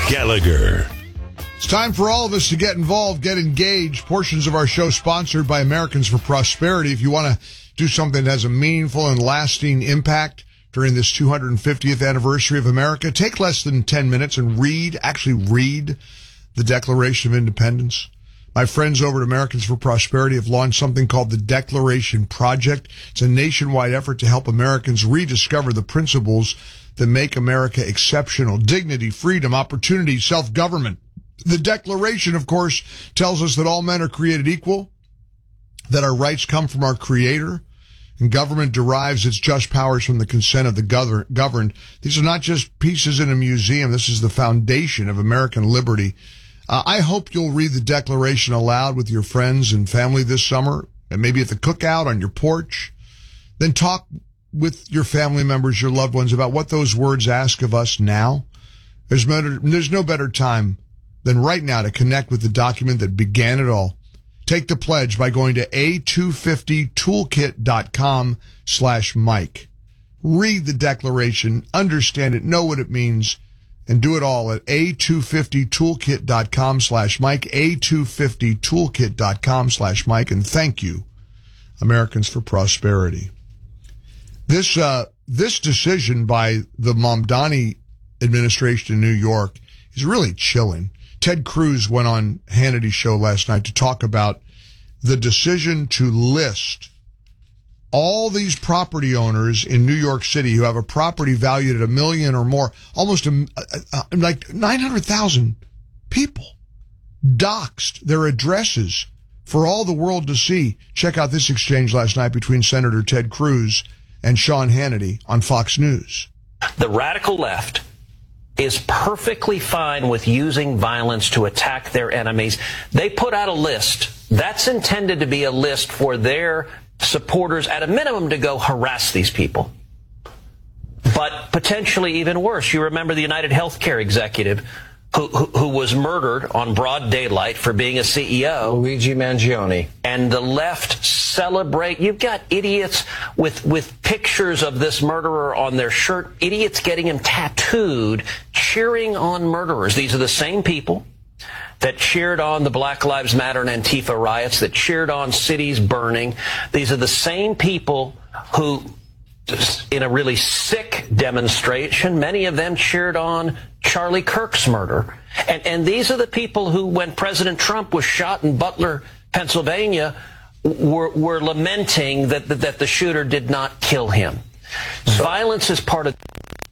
Gallagher. It's time for all of us to get involved, get engaged. Portions of our show sponsored by Americans for Prosperity. If you want to do something that has a meaningful and lasting impact during this 250th anniversary of America, take less than 10 minutes and read the Declaration of Independence. My friends over at Americans for Prosperity have launched something called the Declaration Project. It's a nationwide effort to help Americans rediscover the principles that make America exceptional: dignity, freedom, opportunity, self-government. The Declaration, of course, tells us that all men are created equal, that our rights come from our Creator, and government derives its just powers from the consent of the governed. These are not just pieces in a museum. This is the foundation of American liberty. I hope you'll read the Declaration aloud with your friends and family this summer, and maybe at the cookout on your porch. Then talk with your family members, your loved ones, about what those words ask of us now. There's no better time than right now to connect with the document that began it all. Take the pledge by going to a250toolkit.com/Mike. Read the Declaration, understand it, know what it means, and do it all at a250toolkit.com/Mike, a250toolkit.com/Mike, and thank you, Americans for Prosperity. This decision by the Mamdani administration in New York is really chilling. Ted Cruz went on Hannity's show last night to talk about the decision to list all these property owners in New York City who have a property valued at $1 million or more, almost like 900,000 people, doxed their addresses for all the world to see. Check out this exchange last night between Senator Ted Cruz and Sean Hannity on Fox News. The radical left is perfectly fine with using violence to attack their enemies. They put out a list. That's intended to be a list for their supporters, at a minimum, to go harass these people. But potentially even worse. You remember the United Healthcare executive who was murdered on broad daylight for being a CEO. Luigi Mangione. And the left celebrate. You've got idiots with pictures of this murderer on their shirt, idiots getting him tattooed, cheering on murderers. These are the same people that cheered on the Black Lives Matter and Antifa riots, that cheered on cities burning. These are the same people who, in a really sick demonstration, many of them cheered on Charlie Kirk's murder. And these are the people who, when President Trump was shot in Butler, Pennsylvania, were lamenting that the shooter did not kill him. Violence is part of...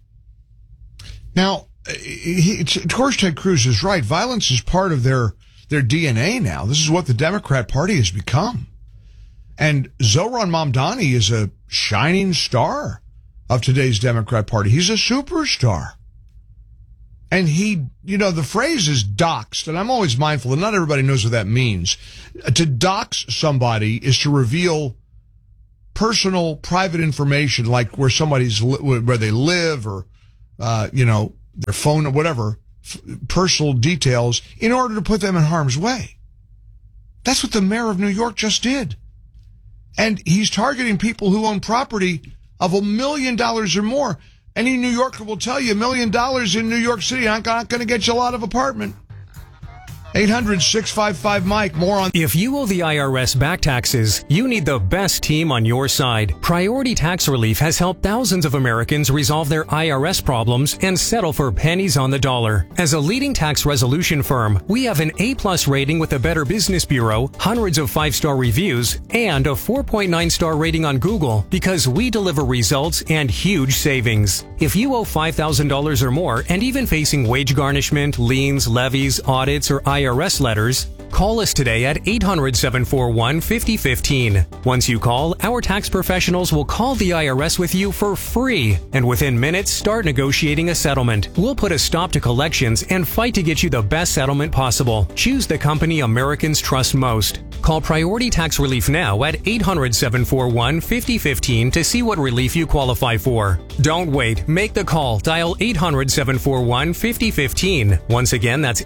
Now, of course, Ted Cruz is right. Violence is part of their DNA now. This is what the Democrat Party has become. And Zohran Mamdani is a shining star of today's Democrat Party. He's a superstar. And the phrase is doxed, and I'm always mindful, and not everybody knows what that means. To dox somebody is to reveal personal, private information, like where they live, or, their phone or whatever, personal details, in order to put them in harm's way. That's what the mayor of New York just did. And he's targeting people who own property of $1 million or more. Any New Yorker will tell you $1 million in New York City not going to get you a lot of apartment. 800-655-Mike. More on... If you owe the IRS back taxes, you need the best team on your side. Priority Tax Relief has helped thousands of Americans resolve their IRS problems and settle for pennies on the dollar. As a leading tax resolution firm, we have an A+ rating with the Better Business Bureau, hundreds of 5-star reviews, and a 4.9-star rating on Google because we deliver results and huge savings. If you owe $5,000 or more and even facing wage garnishment, liens, levies, audits, or IRS letters, call us today at 800-741-5015. Once you call, our tax professionals will call the IRS with you for free, and within minutes start negotiating a settlement. We'll put a stop to collections and fight to get you the best settlement possible. Choose the company Americans trust most. Call Priority Tax Relief now at 800-741-5015 to see what relief you qualify for. Don't wait. Make the call. Dial 800-741-5015. Once again, that's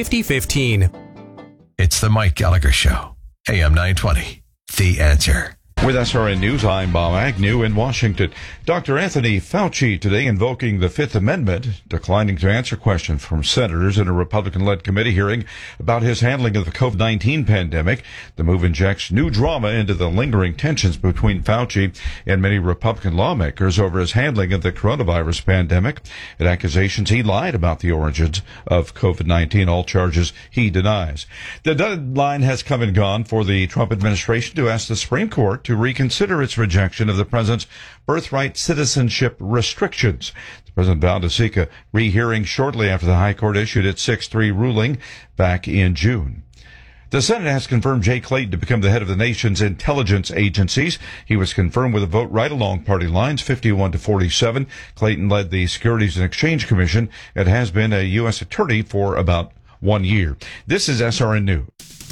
800-741-5015. It's the Mike Gallagher Show. AM 920. The Answer. With SRN News, I'm Bob Agnew in Washington. Dr. Anthony Fauci today invoking the Fifth Amendment, declining to answer questions from senators in a Republican-led committee hearing about his handling of the COVID-19 pandemic. The move injects new drama into the lingering tensions between Fauci and many Republican lawmakers over his handling of the coronavirus pandemic and accusations he lied about the origins of COVID-19, all charges he denies. The deadline has come and gone for the Trump administration to ask the Supreme Court to reconsider its rejection of the president's birthright citizenship restrictions. The president vowed to seek a rehearing shortly after the High Court issued its 6-3 ruling back in June. The Senate has confirmed Jay Clayton to become the head of the nation's intelligence agencies. He was confirmed with a vote right along party lines, 51-47. Clayton led the Securities and Exchange Commission and has been a U.S. attorney for about 1 year. This is SRN News.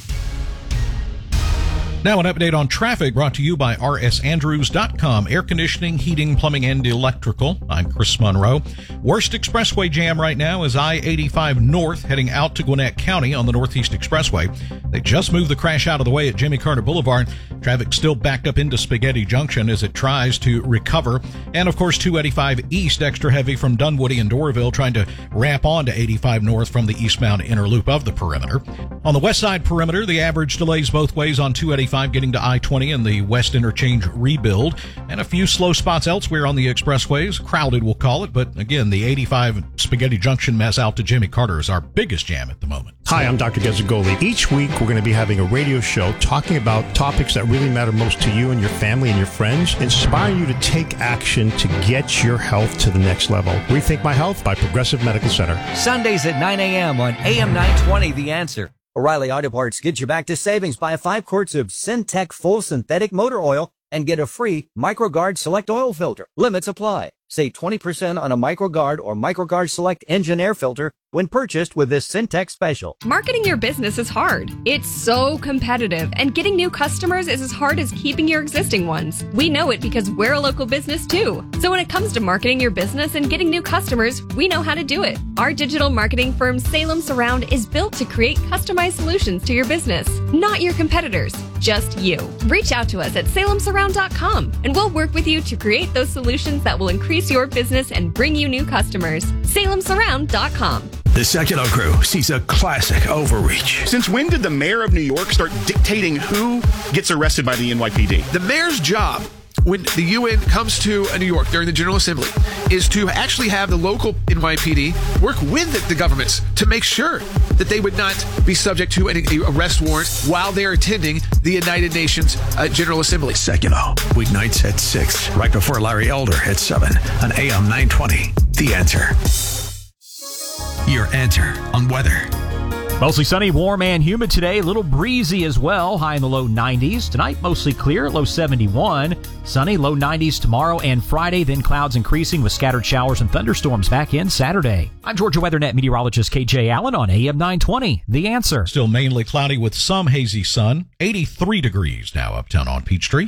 Now an update on traffic brought to you by rsandrews.com. Air conditioning, heating, plumbing, and electrical. I'm Chris Monroe. Worst expressway jam right now is I-85 North heading out to Gwinnett County on the Northeast Expressway. They just moved the crash out of the way at Jimmy Carter Boulevard. Traffic still backed up into Spaghetti Junction as it tries to recover. And of course, 285 East extra heavy from Dunwoody and Doraville trying to ramp on to 85 North from the eastbound inner loop of the perimeter. On the west side perimeter, the average delays both ways on 285 getting to I-20 and the West Interchange rebuild, and a few slow spots elsewhere on the expressways. Crowded, we'll call it, but again, the 85 Spaghetti Junction mess out to Jimmy Carter is our biggest jam at the moment. Hi, I'm Dr. Gazagoli. Each week, we're going to be having a radio show talking about topics that really matter most to you and your family and your friends, inspire you to take action to get your health to the next level. Rethink My Health by Progressive Medical Center. Sundays at 9 a.m. on AM 920, The Answer. O'Reilly Auto Parts gets you back to savings. Buy 5 quarts of Syntec full synthetic motor oil and get a free MicroGuard Select oil filter. Limits apply. Save 20% on a MicroGuard or MicroGuard Select engine air filter when purchased with this Syntec special. Marketing your business is hard. It's so competitive, and getting new customers is as hard as keeping your existing ones. We know it because we're a local business too. So when it comes to marketing your business and getting new customers, we know how to do it. Our digital marketing firm Salem Surround is built to create customized solutions to your business, not your competitors, just you. Reach out to us at salemsurround.com and we'll work with you to create those solutions that will increase your business and bring you new customers. salemsurround.com. The Sekulow Crew sees a classic overreach. Since when did the mayor of New York start dictating who gets arrested by the NYPD? The mayor's job, when the UN comes to New York during the General Assembly, is to actually have the local NYPD work with the governments to make sure that they would not be subject to an arrest warrant while they're attending the United Nations General Assembly. Sekulow, weeknights at 6, right before Larry Elder at 7 on AM 920. The Answer. Your answer on weather. Mostly sunny, warm, and humid today. A little breezy as well. High in the low 90s. Tonight, mostly clear, low 71. Sunny, low 90s tomorrow and Friday. Then clouds increasing with scattered showers and thunderstorms back in Saturday. I'm Georgia WeatherNet meteorologist KJ Allen on AM 920. The Answer. Still mainly cloudy with some hazy sun. 83 degrees now uptown on Peachtree.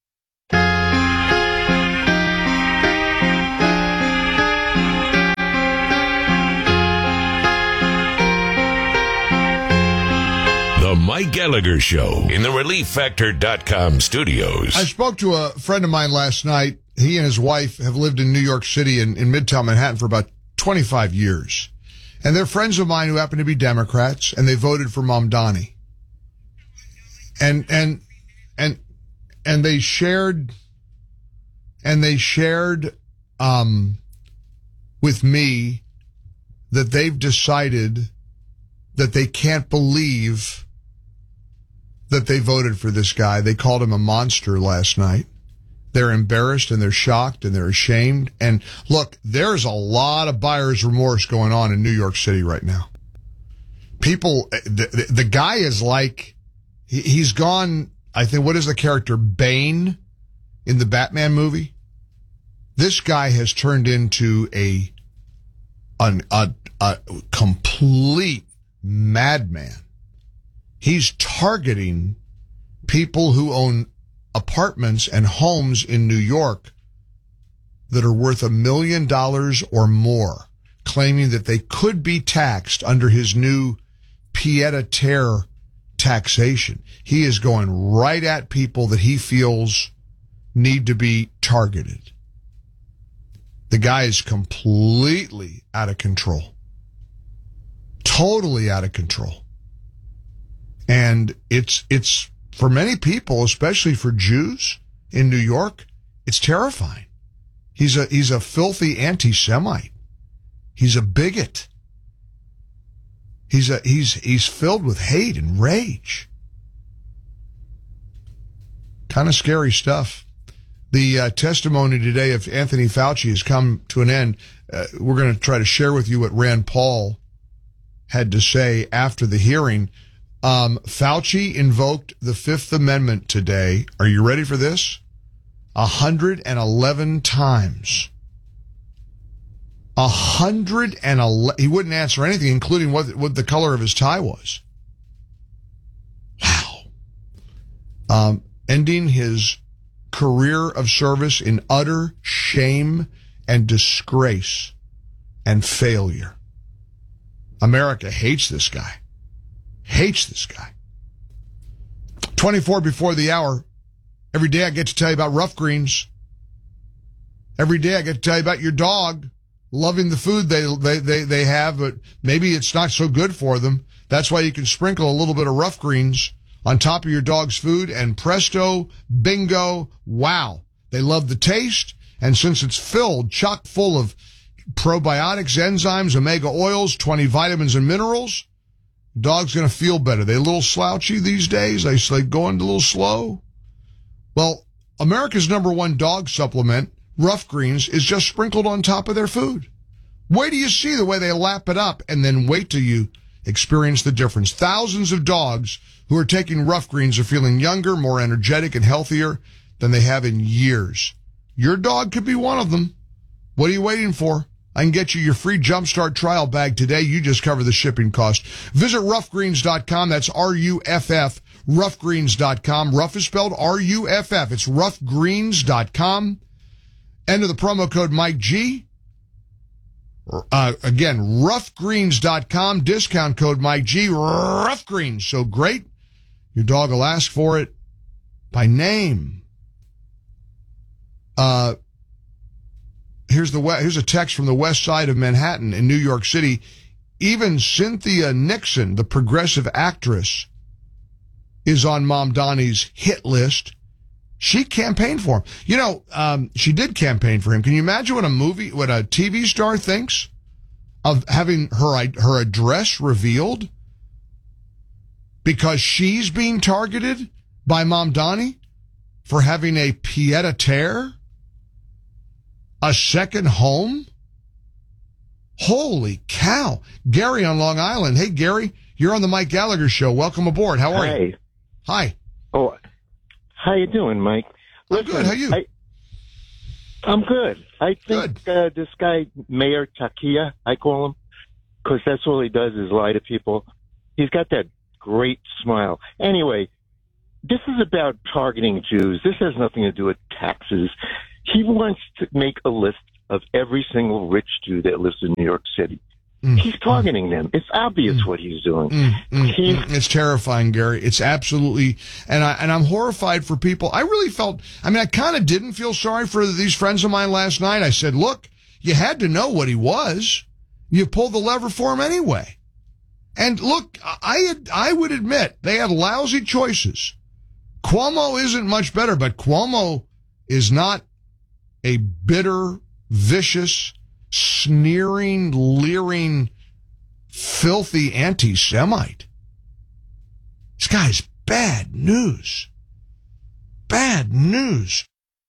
The Mike Gallagher Show in the ReliefFactor.com studios. I spoke to a friend of mine last night. He and his wife have lived in New York City in Midtown Manhattan for about 25 years. And they're friends of mine who happen to be Democrats, and they voted for Mamdani. And they shared with me that they've decided that they can't believe that they voted for this guy. They called him a monster last night. They're embarrassed and they're shocked and they're ashamed. And look, there's a lot of buyer's remorse going on in New York City right now. People, the guy is like, he's gone, I think, what is the character, Bane in the Batman movie? This guy has turned into a complete madman. He's targeting people who own apartments and homes in New York that are worth $1 million or more, claiming that they could be taxed under his new pied-à-terre taxation. He is going right at people that he feels need to be targeted. The guy is completely out of control. Totally out of control. And it's for many people, especially for Jews in New York, it's terrifying. He's a filthy anti-Semite. He's a bigot. He's filled with hate and rage. Kind of scary stuff. The testimony today of Anthony Fauci has come to an end. We're going to try to share with you what Rand Paul had to say after the hearing. Fauci invoked the Fifth Amendment today. Are you ready for this? 111 times. 111. He wouldn't answer anything, including what the color of his tie was. Wow. Ending his career of service in utter shame and disgrace and failure. America hates this guy. Hates this guy. 24 before the hour. Every day I get to tell you about Rough Greens. Every day I get to tell you about your dog loving the food they have, but maybe it's not so good for them. That's why you can sprinkle a little bit of Rough Greens on top of your dog's food, and presto, bingo, wow. They love the taste, and since it's filled, chock full of probiotics, enzymes, omega oils, 20 vitamins and minerals, dog's going to feel better. They a little slouchy these days. They going a little slow. Well, America's #1 dog supplement, Rough Greens, is just sprinkled on top of their food. Wait till you see the way they lap it up, and then wait till you experience the difference. Thousands of dogs who are taking Rough Greens are feeling younger, more energetic, and healthier than they have in years. Your dog could be one of them. What are you waiting for? I can get you your free Jumpstart trial bag today. You just cover the shipping cost. Visit roughgreens.com. That's R-U-F-F, roughgreens.com. Rough is spelled R-U-F-F. It's roughgreens.com. Enter the promo code Mike G. Again, roughgreens.com, discount code Mike G. Rough Greens. So great. Your dog will ask for it by name. Here's a text from the west side of Manhattan in New York City. Even Cynthia Nixon, the progressive actress, is on Mamdani's hit list. She campaigned for him. You know, she did campaign for him. Can you imagine what a TV star thinks of having her address revealed because she's being targeted by Mamdani for having a pied-à-terre? A second home? Holy cow. Gary on Long Island. Hey, Gary, you're on the Mike Gallagher Show. Welcome aboard. How are you? Hi. Oh, how you doing, Mike? I'm good. How are you? I'm good. I think this guy, Mayor Takia, I call him, because that's all he does is lie to people. He's got that great smile. Anyway, this is about targeting Jews. This has nothing to do with taxes. He wants to make a list of every single rich Jew that lives in New York City. He's targeting them. It's obvious what he's doing. It's terrifying, Gary. It's absolutely, and I'm horrified for people. I really felt, I kind of didn't feel sorry for these friends of mine last night. I said, look, you had to know what he was. You pulled the lever for him anyway. And look, I would admit they had lousy choices. Cuomo isn't much better, but Cuomo is not a bitter, vicious, sneering, leering, filthy anti-Semite. This guy's bad news. Bad news.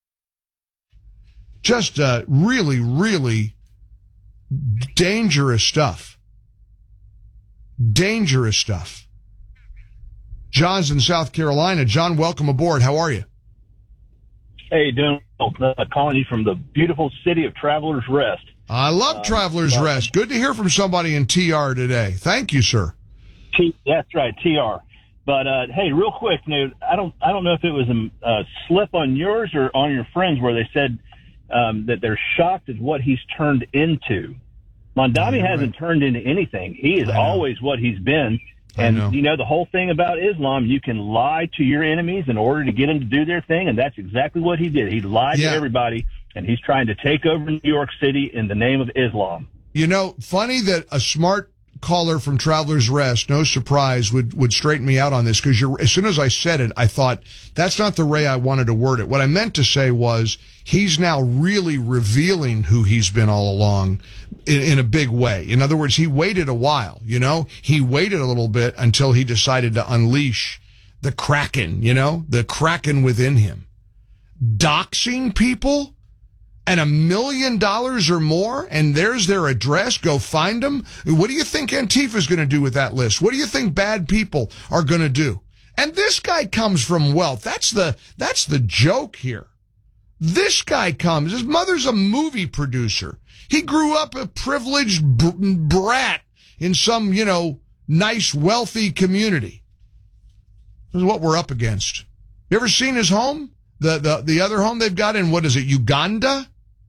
Just really, really dangerous stuff. Dangerous stuff. John's in South Carolina. John, welcome aboard. How are you? Hey, doing calling you from the beautiful city of Travelers Rest. I love Travelers Rest. Good to hear from somebody in TR today. Thank you, sir. That's right, TR. But hey, real quick, I don't know if it was a slip on yours or on your friends where they said that they're shocked at what he's turned into. Mamdani hasn't turned into anything. He is always what he's been. And, the whole thing about Islam, you can lie to your enemies in order to get them to do their thing, and that's exactly what he did. He lied to everybody, and he's trying to take over New York City in the name of Islam. Funny that a smart caller from Travelers Rest, no surprise, would straighten me out on this, because as soon as I said it, I thought, that's not the way I wanted to word it. What I meant to say was, he's now really revealing who he's been all along in a big way. In other words, he waited a while, he waited a little bit until he decided to unleash the Kraken, the Kraken within him. Doxing people? And $1 million or more, and there's their address, go find them. What do you think Antifa's going to do with that list? What do you think bad people are going to do? And this guy comes from wealth. That's the joke here. This guy comes, his mother's a movie producer. He grew up a privileged brat in some, nice, wealthy community. This is what we're up against. You ever seen his home? The other home they've got in, what is it, Uganda?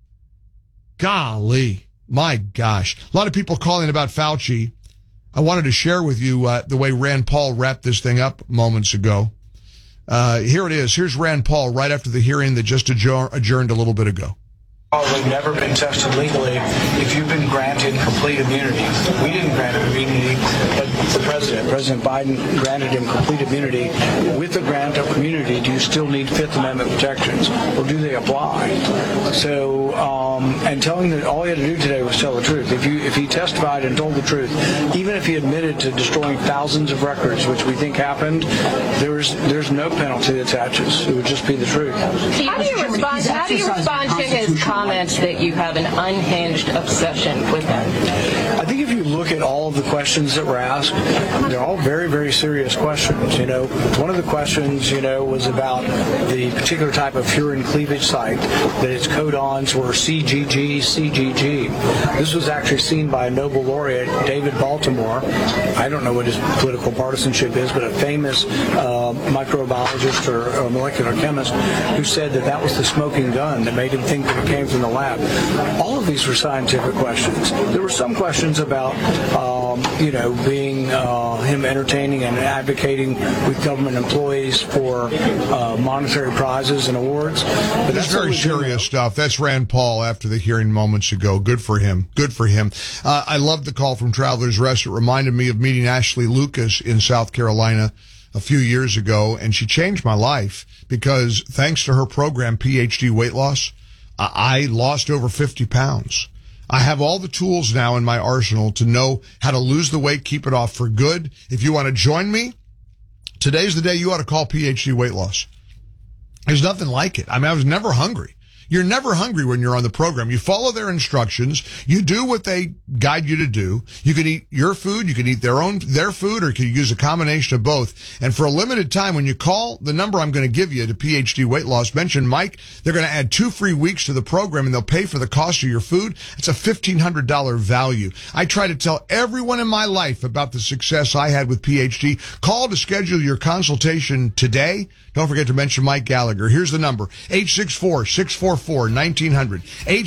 Golly, my gosh. A lot of people calling about Fauci. I wanted to share with you the way Rand Paul wrapped this thing up moments ago. Here it is. Here's Rand Paul right after the hearing that just adjourned a little bit ago. We've never been tested legally if you've been granted complete immunity. We didn't grant him immunity, but the president. President Biden granted him complete immunity. With the grant of immunity, do you still need Fifth Amendment protections, or do they apply? So, and telling that all he had to do today was tell the truth. If he testified and told the truth, even if he admitted to destroying thousands of records, which we think happened, there's no penalty that attaches. It would just be the truth. How do you respond to his comments that you have an unhinged obsession with him? I think if you look at all of the questions that were asked, they're all very, very serious questions. One of the questions, was about the particular type of furin cleavage site, that its codons were CGG, CGG. This was actually seen by a Nobel laureate, David Baltimore. I don't know what his political partisanship is, but a famous microbiologist or molecular chemist who said that was the smoking gun that made him think that it came from the lab. All of these were scientific questions. There were some questions about, being him entertaining and advocating with government employees for monetary prizes and awards. But that's very serious stuff. That's Rand Paul after the hearing moments ago. Good for him. Good for him. I love the call from Travelers Rest. It reminded me of meeting Ashley Lucas in South Carolina a few years ago, and she changed my life because thanks to her program, PhD Weight Loss, I lost over 50 pounds. I have all the tools now in my arsenal to know how to lose the weight, keep it off for good. If you want to join me, today's the day you ought to call PhD Weight Loss. There's nothing like it. I was never hungry. You're never hungry when you're on the program. You follow their instructions. You do what they guide you to do. You can eat your food. You can eat their food, or you can use a combination of both. And for a limited time, when you call the number I'm going to give you to PhD Weight Loss, mention Mike, they're going to add 2 free weeks to the program, and they'll pay for the cost of your food. It's a $1,500 value. I try to tell everyone in my life about the success I had with PhD. Call to schedule your consultation today. Don't forget to mention Mike Gallagher. Here's the number, 864-644-1900,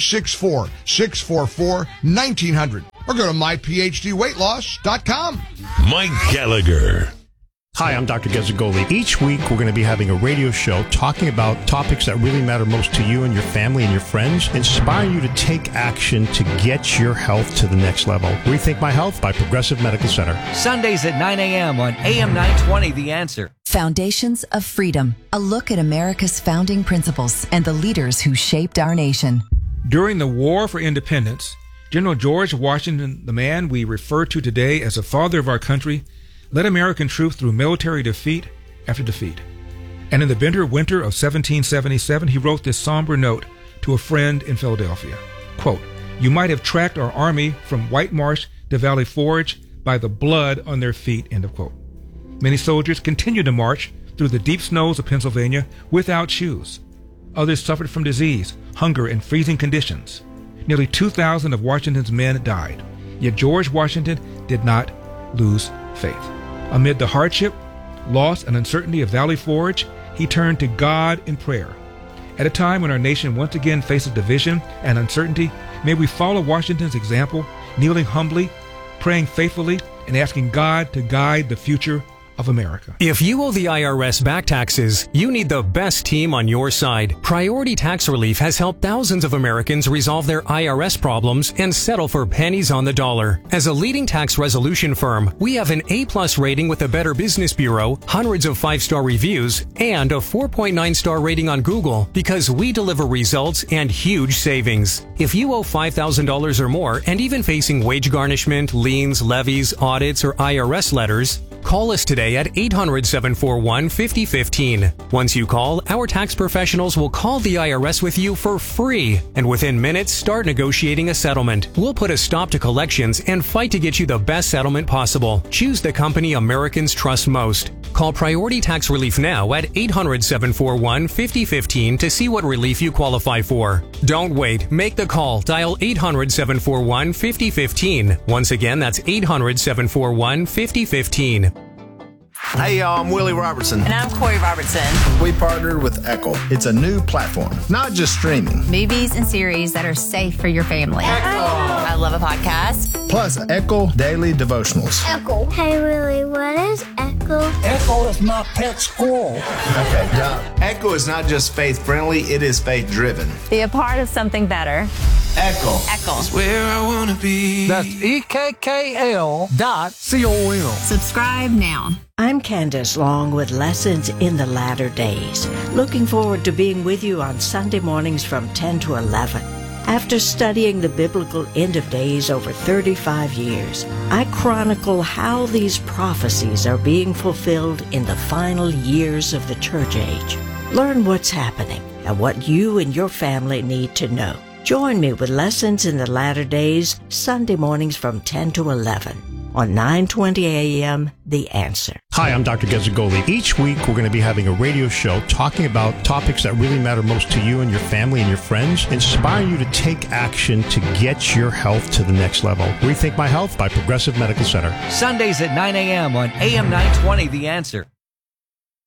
864-644-1900, or go to myphdweightloss.com. Mike Gallagher. Hi, I'm Dr. Gezzagoli. Each week, we're going to be having a radio show talking about topics that really matter most to you and your family and your friends, inspiring you to take action to get your health to the next level. Rethink My Health by Progressive Medical Center. Sundays at 9 a.m. on AM 920, The Answer. Foundations of Freedom, a look at America's founding principles and the leaders who shaped our nation. During the War for Independence, General George Washington, the man we refer to today as the father of our country, led American troops through military defeat after defeat. And in the bitter winter of 1777, he wrote this somber note to a friend in Philadelphia. Quote, "You might have tracked our army from White Marsh to Valley Forge by the blood on their feet," end of quote. Many soldiers continued to march through the deep snows of Pennsylvania without shoes. Others suffered from disease, hunger, and freezing conditions. Nearly 2,000 of Washington's men died. Yet George Washington did not lose faith. Amid the hardship, loss, and uncertainty of Valley Forge, he turned to God in prayer. At a time when our nation once again faces division and uncertainty, may we follow Washington's example, kneeling humbly, praying faithfully, and asking God to guide the future of America. If you owe the IRS back taxes, you need the best team on your side. Priority Tax Relief has helped thousands of Americans resolve their IRS problems and settle for pennies on the dollar. As a leading tax resolution firm, we have an A+ rating with the Better Business Bureau, hundreds of 5-star reviews, and a 4.9-star rating on Google because we deliver results and huge savings. If you owe $5,000 or more and even facing wage garnishment, liens, levies, audits, or IRS letters, call us today at 800-741-5015. Once you call, our tax professionals will call the IRS with you for free, and within minutes start negotiating a settlement. We'll put a stop to collections and fight to get you the best settlement possible. Choose the company Americans trust most. Call Priority Tax Relief now at 800-741-5015 to see what relief you qualify for. Don't wait. Make the call. Dial 800-741-5015. Once again, that's 800-741-5015. Hey y'all, I'm Willie Robertson. And I'm Corey Robertson. We partnered with Echo. It's a new platform, not just streaming. Movies and series that are safe for your family. Echo. I love a podcast. Plus Echo Daily Devotionals. Echo. Hey Willie, what is Echo? Echo is my pet squirrel. Okay, now, Echo is not just faith-friendly, it is faith-driven. Be a part of something better. Echo. Echo. That's where I want to be. That's EKKL.com. Subscribe now. I'm Candace Long with Lessons in the Latter Days. Looking forward to being with you on Sunday mornings from 10 to 11. After studying the biblical end of days over 35 years, I chronicle how these prophecies are being fulfilled in the final years of the church age. Learn what's happening and what you and your family need to know. Join me with Lessons in the Latter Days, Sunday mornings from 10 to 11 on 9:20 a.m. The Answer. Hi, I'm Dr. Gazzagoli. Each week, we're going to be having a radio show talking about topics that really matter most to you and your family and your friends, inspiring you to take action to get your health to the next level. Rethink My Health by Progressive Medical Center. Sundays at 9 a.m. on AM 920 The Answer.